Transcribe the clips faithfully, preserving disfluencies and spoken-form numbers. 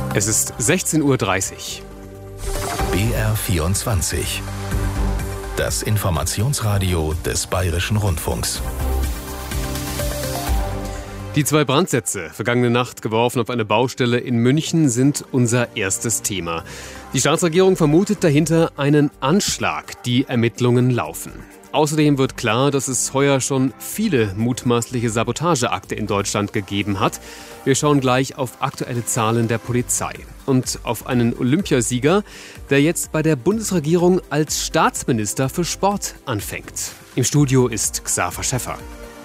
Es ist sechzehn Uhr dreißig. B R vierundzwanzig. Das Informationsradio des Bayerischen Rundfunks. Die zwei Brandsätze, vergangene Nacht geworfen auf eine Baustelle in München, sind unser erstes Thema. Die Staatsregierung vermutet dahinter einen Anschlag. Die Ermittlungen laufen. Außerdem wird klar, dass es heuer schon viele mutmaßliche Sabotageakte in Deutschland gegeben hat. Wir schauen gleich auf aktuelle Zahlen der Polizei und auf einen Olympiasieger, der jetzt bei der Bundesregierung als Staatsminister für Sport anfängt. Im Studio ist Xaver Schäffer.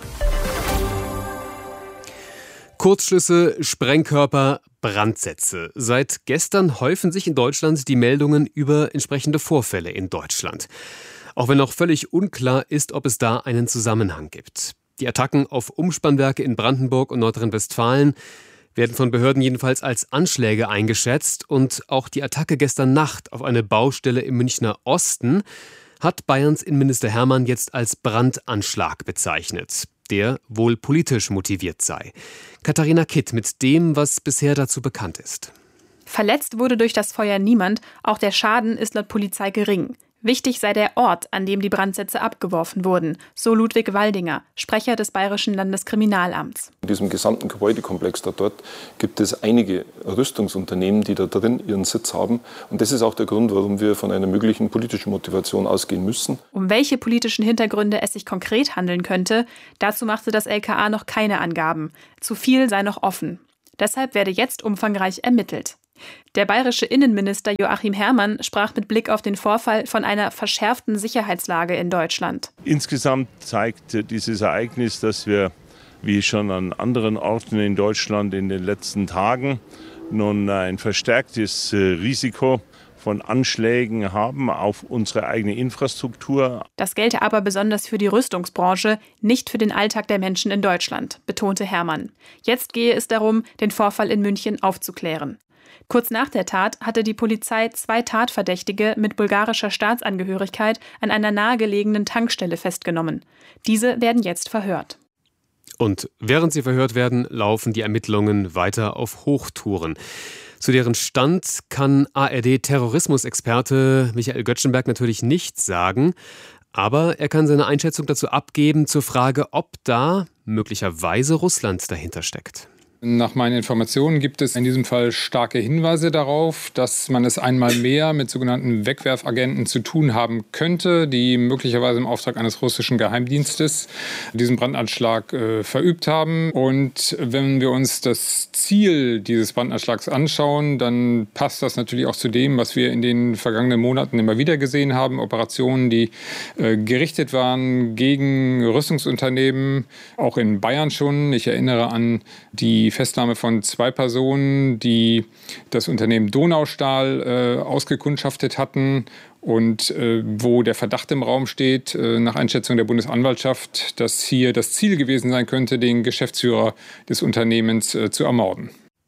Kurzschlüsse, Sprengkörper, Brandsätze. Seit gestern häufen sich in Deutschland die Meldungen über entsprechende Vorfälle in Deutschland. Auch wenn noch völlig unklar ist, ob es da einen Zusammenhang gibt. Die Attacken auf Umspannwerke in Brandenburg und Nordrhein-Westfalen werden von Behörden jedenfalls als Anschläge eingeschätzt. Und auch die Attacke gestern Nacht auf eine Baustelle im Münchner Osten hat Bayerns Innenminister Hermann jetzt als Brandanschlag bezeichnet, der wohl politisch motiviert sei. Katharina Kitt mit dem, was bisher dazu bekannt ist. Verletzt wurde durch das Feuer niemand, auch der Schaden ist laut Polizei gering. Wichtig sei der Ort, an dem die Brandsätze abgeworfen wurden, so Ludwig Waldinger, Sprecher des Bayerischen Landeskriminalamts. In diesem gesamten Gebäudekomplex da dort gibt es einige Rüstungsunternehmen, die da drin ihren Sitz haben. Und das ist auch der Grund, warum wir von einer möglichen politischen Motivation ausgehen müssen. Um welche politischen Hintergründe es sich konkret handeln könnte, dazu machte das L K A noch keine Angaben. Zu viel sei noch offen. Deshalb werde jetzt umfangreich ermittelt. Der bayerische Innenminister Joachim Herrmann sprach mit Blick auf den Vorfall von einer verschärften Sicherheitslage in Deutschland. Insgesamt zeigt dieses Ereignis, dass wir, wie schon an anderen Orten in Deutschland in den letzten Tagen, nun ein verstärktes Risiko von Anschlägen haben auf unsere eigene Infrastruktur. Das gelte aber besonders für die Rüstungsbranche, nicht für den Alltag der Menschen in Deutschland, betonte Herrmann. Jetzt gehe es darum, den Vorfall in München aufzuklären. Kurz nach der Tat hatte die Polizei zwei Tatverdächtige mit bulgarischer Staatsangehörigkeit an einer nahegelegenen Tankstelle festgenommen. Diese werden jetzt verhört. Und während sie verhört werden, laufen die Ermittlungen weiter auf Hochtouren. Zu deren Stand kann A R D-Terrorismusexperte Michael Göttschenberg natürlich nichts sagen. Aber er kann seine Einschätzung dazu abgeben zur Frage, ob da möglicherweise Russland dahinter steckt. Nach meinen Informationen gibt es in diesem Fall starke Hinweise darauf, dass man es einmal mehr mit sogenannten Wegwerfagenten zu tun haben könnte, die möglicherweise im Auftrag eines russischen Geheimdienstes diesen Brandanschlag äh, verübt haben. Und wenn wir uns das Ziel dieses Brandanschlags anschauen, dann passt das natürlich auch zu dem, was wir in den vergangenen Monaten immer wieder gesehen haben. Operationen, die äh, gerichtet waren gegen Rüstungsunternehmen, auch in Bayern schon. Ich erinnere an die Festnahme von zwei Personen, die das Unternehmen Donaustahl äh, ausgekundschaftet hatten und äh, wo der Verdacht im Raum steht, äh, nach Einschätzung der Bundesanwaltschaft, dass hier das Ziel gewesen sein könnte, den Geschäftsführer des Unternehmens äh, zu ermorden.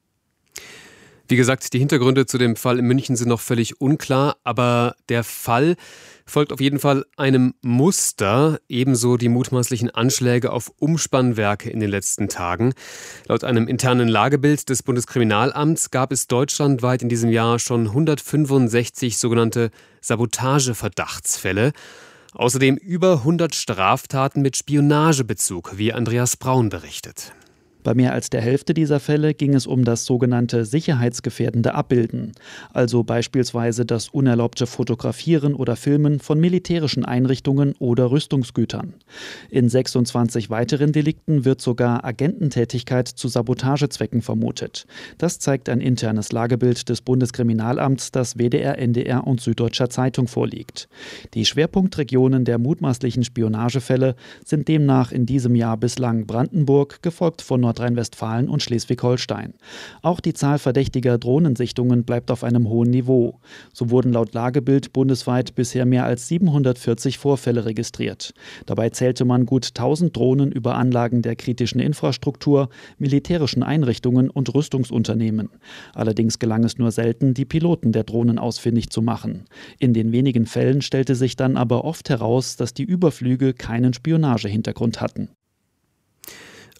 Wie gesagt, die Hintergründe zu dem Fall in München sind noch völlig unklar, aber der Fall folgt auf jeden Fall einem Muster, ebenso die mutmaßlichen Anschläge auf Umspannwerke in den letzten Tagen. Laut einem internen Lagebild des Bundeskriminalamts gab es deutschlandweit in diesem Jahr schon hundertfünfundsechzig sogenannte Sabotageverdachtsfälle. Außerdem über hundert Straftaten mit Spionagebezug, wie Andreas Braun berichtet. Bei mehr als der Hälfte dieser Fälle ging es um das sogenannte sicherheitsgefährdende Abbilden, also beispielsweise das unerlaubte Fotografieren oder Filmen von militärischen Einrichtungen oder Rüstungsgütern. In sechsundzwanzig weiteren Delikten wird sogar Agententätigkeit zu Sabotagezwecken vermutet. Das zeigt ein internes Lagebild des Bundeskriminalamts, das W D R, N D R und Süddeutscher Zeitung vorliegt. Die Schwerpunktregionen der mutmaßlichen Spionagefälle sind demnach in diesem Jahr bislang Brandenburg, gefolgt von Nordrhein-Westfalen und Schleswig-Holstein. Auch die Zahl verdächtiger Drohnensichtungen bleibt auf einem hohen Niveau. So wurden laut Lagebild bundesweit bisher mehr als siebenhundertvierzig Vorfälle registriert. Dabei zählte man gut tausend Drohnen über Anlagen der kritischen Infrastruktur, militärischen Einrichtungen und Rüstungsunternehmen. Allerdings gelang es nur selten, die Piloten der Drohnen ausfindig zu machen. In den wenigen Fällen stellte sich dann aber oft heraus, dass die Überflüge keinen Spionagehintergrund hatten.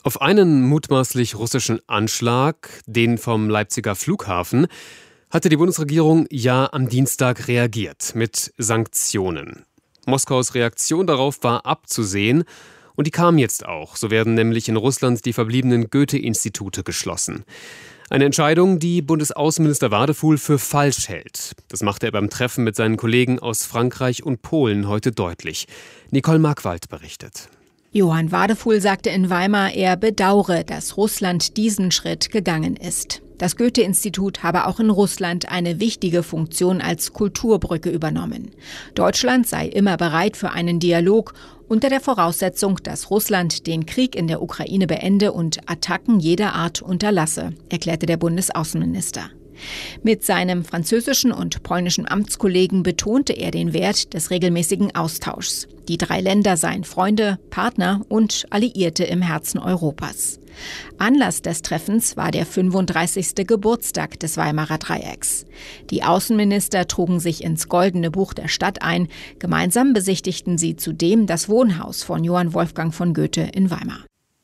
Auf einen mutmaßlich russischen Anschlag, den vom Leipziger Flughafen, hatte die Bundesregierung ja am Dienstag reagiert mit Sanktionen. Moskaus Reaktion darauf war abzusehen und die kam jetzt auch. So werden nämlich in Russland die verbliebenen Goethe-Institute geschlossen. Eine Entscheidung, die Bundesaußenminister Wadefuhl für falsch hält. Das machte er beim Treffen mit seinen Kollegen aus Frankreich und Polen heute deutlich. Nicole Markwald berichtet. Johann Wadefuhl sagte in Weimar, er bedauere, dass Russland diesen Schritt gegangen ist. Das Goethe-Institut habe auch in Russland eine wichtige Funktion als Kulturbrücke übernommen. Deutschland sei immer bereit für einen Dialog, unter der Voraussetzung, dass Russland den Krieg in der Ukraine beende und Attacken jeder Art unterlasse, erklärte der Bundesaußenminister. Mit seinem französischen und polnischen Amtskollegen betonte er den Wert des regelmäßigen Austauschs. Die drei Länder seien Freunde, Partner und Alliierte im Herzen Europas. Anlass des Treffens war der fünfunddreißigste Geburtstag des Weimarer Dreiecks. Die Außenminister trugen sich ins Goldene Buch der Stadt ein. Gemeinsam besichtigten sie zudem das Wohnhaus von Johann Wolfgang von Goethe in Weimar.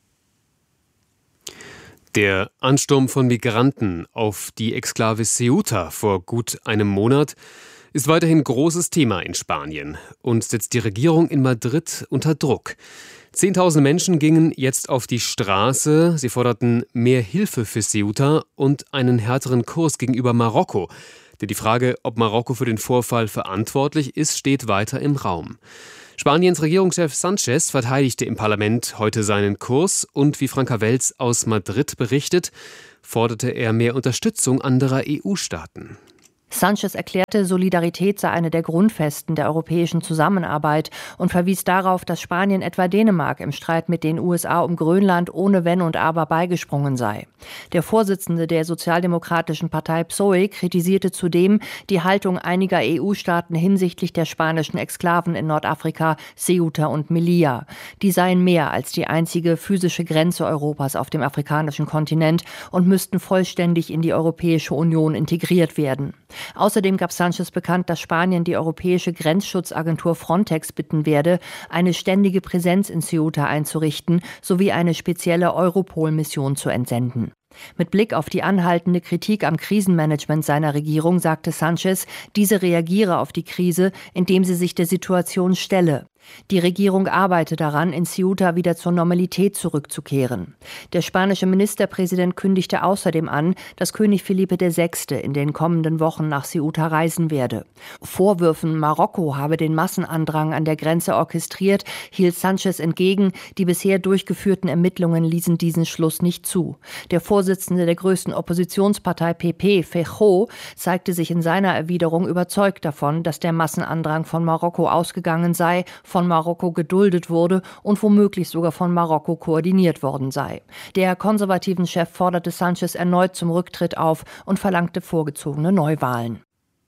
Der Ansturm von Migranten auf die Exklave Ceuta vor gut einem Monat ist weiterhin großes Thema in Spanien und setzt die Regierung in Madrid unter Druck. Zehntausende Menschen gingen jetzt auf die Straße. Sie forderten mehr Hilfe für Ceuta und einen härteren Kurs gegenüber Marokko. Denn die Frage, ob Marokko für den Vorfall verantwortlich ist, steht weiter im Raum. Spaniens Regierungschef Sánchez verteidigte im Parlament heute seinen Kurs und wie Franka Welz aus Madrid berichtet, forderte er mehr Unterstützung anderer E U-Staaten. Sánchez erklärte, Solidarität sei eine der Grundfesten der europäischen Zusammenarbeit und verwies darauf, dass Spanien etwa Dänemark im Streit mit den U S A um Grönland ohne Wenn und Aber beigesprungen sei. Der Vorsitzende der sozialdemokratischen Partei P S O E kritisierte zudem die Haltung einiger E U-Staaten hinsichtlich der spanischen Exklaven in Nordafrika, Ceuta und Melilla. Die seien mehr als die einzige physische Grenze Europas auf dem afrikanischen Kontinent und müssten vollständig in die Europäische Union integriert werden. Außerdem gab Sánchez bekannt, dass Spanien die europäische Grenzschutzagentur Frontex bitten werde, eine ständige Präsenz in Ceuta einzurichten sowie eine spezielle Europol-Mission zu entsenden. Mit Blick auf die anhaltende Kritik am Krisenmanagement seiner Regierung sagte Sánchez, diese reagiere auf die Krise, indem sie sich der Situation stelle. Die Regierung arbeite daran, in Ceuta wieder zur Normalität zurückzukehren. Der spanische Ministerpräsident kündigte außerdem an, dass König Felipe der Sechste in den kommenden Wochen nach Ceuta reisen werde. Vorwürfen, Marokko habe den Massenandrang an der Grenze orchestriert, hielt Sánchez entgegen. Die bisher durchgeführten Ermittlungen ließen diesen Schluss nicht zu. Der Vorsitzende der größten Oppositionspartei P P, Feijóo, zeigte sich in seiner Erwiderung überzeugt davon, dass der Massenandrang von Marokko ausgegangen sei, von Marokko geduldet wurde und womöglich sogar von Marokko koordiniert worden sei. Der konservativen Chef forderte Sánchez erneut zum Rücktritt auf und verlangte vorgezogene Neuwahlen.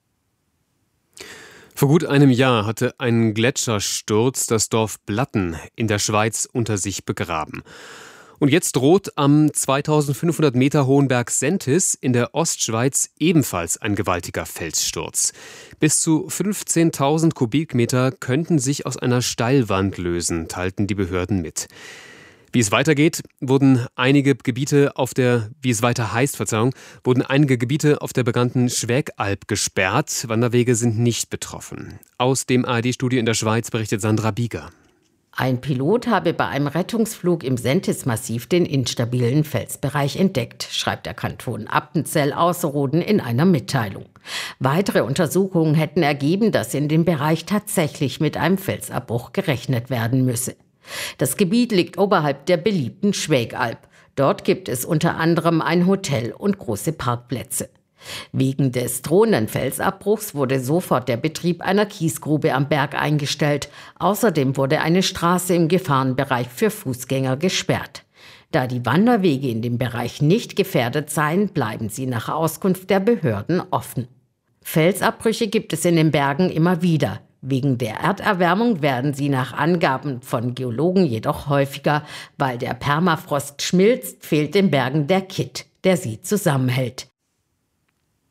Vor gut einem Jahr hatte ein Gletschersturz das Dorf Blatten in der Schweiz unter sich begraben. Und jetzt droht am zweitausendfünfhundert Meter hohen Berg Sentis in der Ostschweiz ebenfalls ein gewaltiger Felssturz. Bis zu fünfzehntausend Kubikmeter könnten sich aus einer Steilwand lösen, teilten die Behörden mit. Wie es weitergeht, wurden einige Gebiete auf der, wie es weiter heißt, Verzeihung, wurden einige Gebiete auf der bekannten Schwägalp gesperrt. Wanderwege sind nicht betroffen. Aus dem A R D-Studio in der Schweiz berichtet Sandra Bieger. Ein Pilot habe bei einem Rettungsflug im Sentis-Massiv den instabilen Felsbereich entdeckt, schreibt der Kanton Appenzell-Ausserrhoden in einer Mitteilung. Weitere Untersuchungen hätten ergeben, dass in dem Bereich tatsächlich mit einem Felsabbruch gerechnet werden müsse. Das Gebiet liegt oberhalb der beliebten Schwägalp. Dort gibt es unter anderem ein Hotel und große Parkplätze. Wegen des drohenden Felsabbruchs wurde sofort der Betrieb einer Kiesgrube am Berg eingestellt. Außerdem wurde eine Straße im Gefahrenbereich für Fußgänger gesperrt. Da die Wanderwege in dem Bereich nicht gefährdet seien, bleiben sie nach Auskunft der Behörden offen. Felsabbrüche gibt es in den Bergen immer wieder. Wegen der Erderwärmung werden sie nach Angaben von Geologen jedoch häufiger. Weil der Permafrost schmilzt, fehlt den Bergen der Kitt, der sie zusammenhält.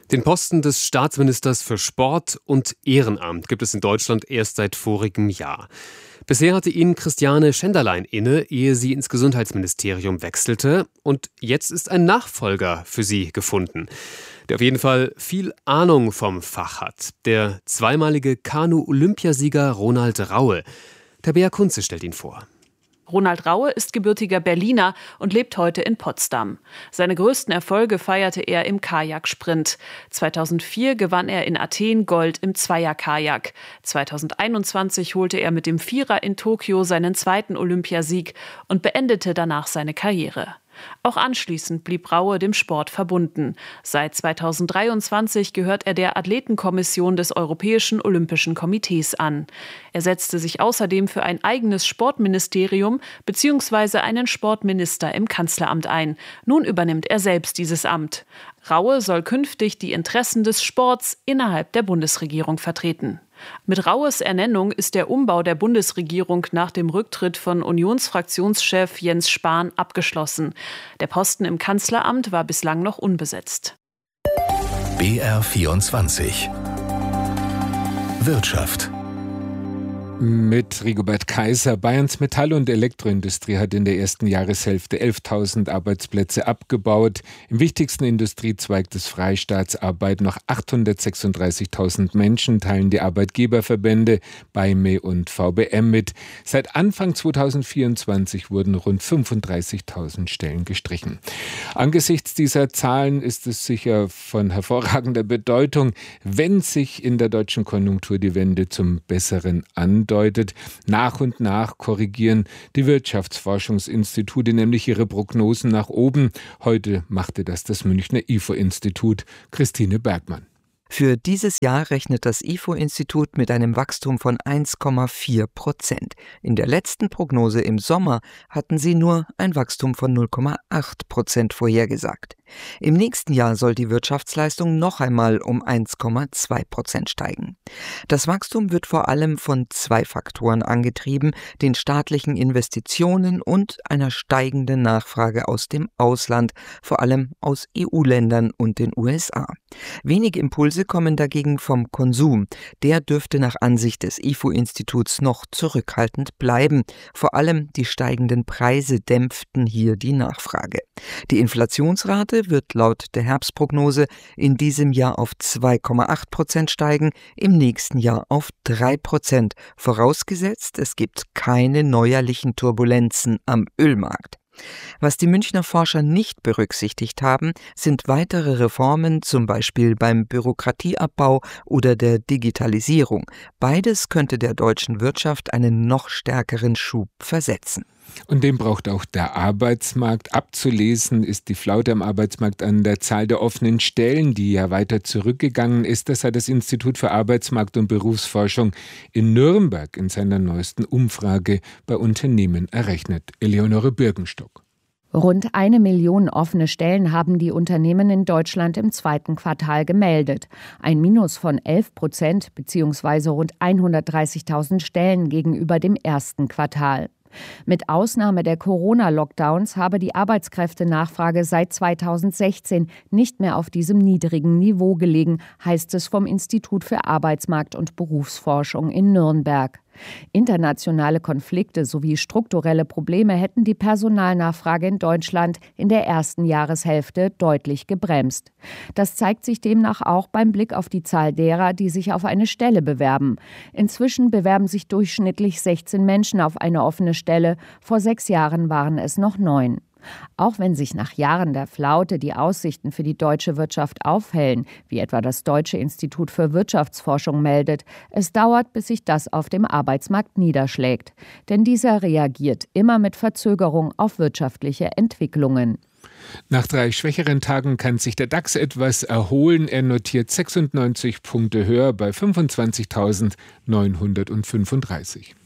Den Posten des Staatsministers für Sport und Ehrenamt gibt es in Deutschland erst seit vorigem Jahr. Bisher hatte ihn Christiane Schenderlein inne, ehe sie ins Gesundheitsministerium wechselte. Und jetzt ist ein Nachfolger für sie gefunden, der auf jeden Fall viel Ahnung vom Fach hat. Der zweimalige Kanu-Olympiasieger Ronald Raue. Tabea Kunze stellt ihn vor. Ronald Raue ist gebürtiger Berliner und lebt heute in Potsdam. Seine größten Erfolge feierte er im Kajaksprint. zweitausendvier gewann er in Athen Gold im Zweierkajak. zweitausendeinundzwanzig holte er mit dem Vierer in Tokio seinen zweiten Olympiasieg und beendete danach seine Karriere. Auch anschließend blieb Raue dem Sport verbunden. Seit zweitausenddreiundzwanzig gehört er der Athletenkommission des Europäischen Olympischen Komitees an. Er setzte sich außerdem für ein eigenes Sportministerium bzw. einen Sportminister im Kanzleramt ein. Nun übernimmt er selbst dieses Amt. Raue soll künftig die Interessen des Sports innerhalb der Bundesregierung vertreten. Mit Raues Ernennung ist der Umbau der Bundesregierung nach dem Rücktritt von Unionsfraktionschef Jens Spahn abgeschlossen. Der Posten im Kanzleramt war bislang noch unbesetzt. B R vierundzwanzig Wirtschaft. Mit Rigobert Kaiser. Bayerns Metall- und Elektroindustrie hat in der ersten Jahreshälfte elftausend Arbeitsplätze abgebaut. Im wichtigsten Industriezweig des Freistaats arbeiten noch achthundertsechsunddreißigtausend Menschen, teilen die Arbeitgeberverbände B A I M E und V B M mit. Seit Anfang zweitausendvierundzwanzig wurden rund fünfunddreißigtausend Stellen gestrichen. Angesichts dieser Zahlen ist es sicher von hervorragender Bedeutung, wenn sich in der deutschen Konjunktur die Wende zum Besseren andeutet. Nach und nach korrigieren die Wirtschaftsforschungsinstitute nämlich ihre Prognosen nach oben. Heute machte das das Münchner I F O-Institut. Christine Bergmann. Für dieses Jahr rechnet das I F O-Institut mit einem Wachstum von eins Komma vier Prozent. In der letzten Prognose im Sommer hatten sie nur ein Wachstum von null Komma acht Prozent vorhergesagt. Im nächsten Jahr soll die Wirtschaftsleistung noch einmal um eins Komma zwei Prozent steigen. Das Wachstum wird vor allem von zwei Faktoren angetrieben, den staatlichen Investitionen und einer steigenden Nachfrage aus dem Ausland, vor allem aus E U-Ländern und den U S A. Wenige Impulse kommen dagegen vom Konsum. Der dürfte nach Ansicht des I F O-Instituts noch zurückhaltend bleiben. Vor allem die steigenden Preise dämpften hier die Nachfrage. Die Inflationsrate wird laut der Herbstprognose in diesem Jahr auf zwei Komma acht Prozent steigen, im nächsten Jahr auf drei Prozent, vorausgesetzt es gibt keine neuerlichen Turbulenzen am Ölmarkt. Was die Münchner Forscher nicht berücksichtigt haben, sind weitere Reformen, zum Beispiel beim Bürokratieabbau oder der Digitalisierung. Beides könnte der deutschen Wirtschaft einen noch stärkeren Schub versetzen. Und den braucht auch der Arbeitsmarkt. Abzulesen ist die Flaute am Arbeitsmarkt an der Zahl der offenen Stellen, die ja weiter zurückgegangen ist. Das hat das Institut für Arbeitsmarkt und Berufsforschung in Nürnberg in seiner neuesten Umfrage bei Unternehmen errechnet. Eleonore Birkenstock. Rund eine Million offene Stellen haben die Unternehmen in Deutschland im zweiten Quartal gemeldet. Ein Minus von elf Prozent bzw. rund hundertdreißigtausend Stellen gegenüber dem ersten Quartal. Mit Ausnahme der Corona-Lockdowns habe die Arbeitskräftenachfrage seit zweitausendsechzehn nicht mehr auf diesem niedrigen Niveau gelegen, heißt es vom Institut für Arbeitsmarkt und Berufsforschung in Nürnberg. Internationale Konflikte sowie strukturelle Probleme hätten die Personalnachfrage in Deutschland in der ersten Jahreshälfte deutlich gebremst. Das zeigt sich demnach auch beim Blick auf die Zahl derer, die sich auf eine Stelle bewerben. Inzwischen bewerben sich durchschnittlich sechzehn Menschen auf eine offene Stelle. Vor sechs Jahren waren es noch neun. Auch wenn sich nach Jahren der Flaute die Aussichten für die deutsche Wirtschaft aufhellen, wie etwa das Deutsche Institut für Wirtschaftsforschung meldet, es dauert, bis sich das auf dem Arbeitsmarkt niederschlägt. Denn dieser reagiert immer mit Verzögerung auf wirtschaftliche Entwicklungen. Nach drei schwächeren Tagen kann sich der DAX etwas erholen. Er notiert sechsundneunzig Punkte höher bei fünfundzwanzigtausendneunhundertfünfunddreißig.